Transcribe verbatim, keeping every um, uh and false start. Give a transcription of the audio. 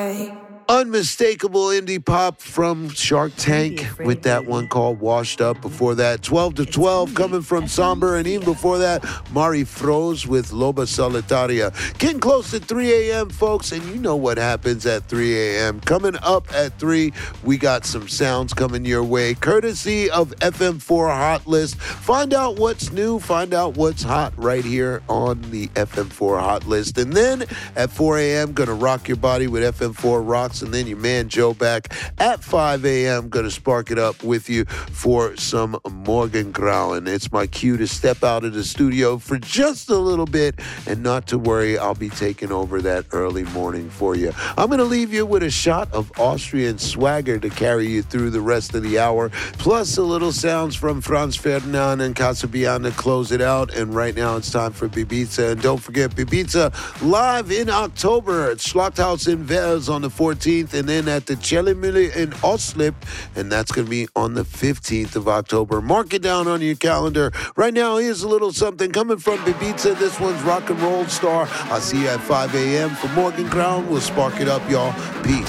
Unmistakable indie pop from Shark Tank with that one called Washed Up. Before that, twelve to twelve coming from Somber. And even before that, Mari Froze with Loba Solitaria. Getting close to three a.m., folks, and you know what happens at three a.m. Coming up at three, we got some sounds coming your way, courtesy of F M four Hot List. Find out what's new, find out what's hot right here on the F M four Hot List. And then at four a.m., going to rock your body with F M four Rocks. And then your man Joe back at five a.m. Going to spark it up with you for some Morgan Grauen. It's my cue to step out of the studio for just a little bit, and not to worry, I'll be taking over that early morning for you. I'm going to leave you with a shot of Austrian swagger to carry you through the rest of the hour, plus a little sounds from Franz Ferdinand and Casabian to close it out. And right now it's time for Bibiza. And don't forget, Bibiza live in October at Schlachthaus in Wels on the fourteenth, and then at the Cellemühle in Oslip, and that's going to be on the fifteenth of October. Mark it down on your calendar. Right now, here's a little something coming from Bibiza. This one's Rock and Roll Star. I'll see you at five a.m. for Morgan Grauen. We'll spark it up, y'all. Peace.